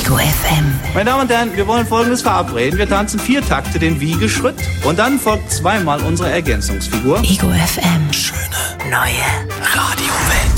Ego FM. Meine Damen und Herren, wir wollen Folgendes verabreden. Wir tanzen 4 Takte den Wiegeschritt und dann folgt 2-mal unsere Ergänzungsfigur. Ego FM. Schöne neue Radiowelt.